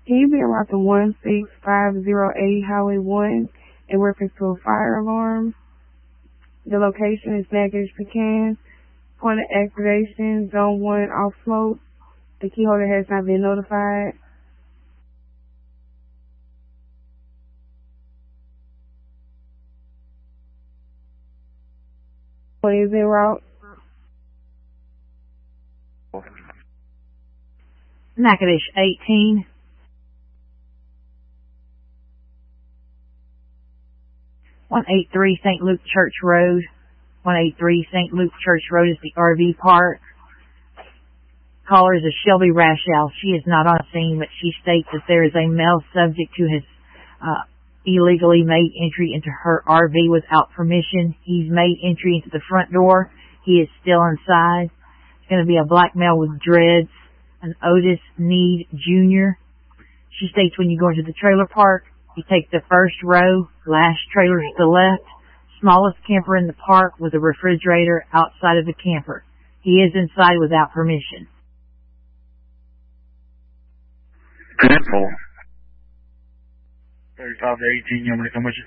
Can you be around the 16508 Highway 1 in reference to a fire alarm? The location is Natchitoches Pecan. Point of activation, Zone 1 off smoke. The key holder has not been notified. What is en route? Natchitoches 18. (183) St. Luke Church Road. 183 St. Luke Church Road is the RV park. Caller is a Shelby Rashall. She is not on scene, but she states that there is a male subject who has illegally made entry into her RV without permission. He's made entry into the front door. He is still inside. It's going to be a black male with dreads, an Otis Need Jr. She states when you go into the trailer park, you take the first row, last trailer to the left, smallest camper in the park with a refrigerator outside of the camper. He is inside without permission. 35 to 18, you want me to come with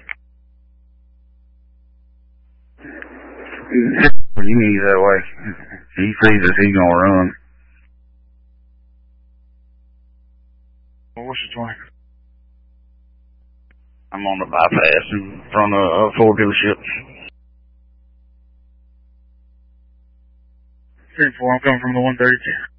you? You need that way. He sees us, he's gonna run. Well, what's your 20? I'm on the bypass in front of Ford dealership. 3-4, I'm coming from the 132.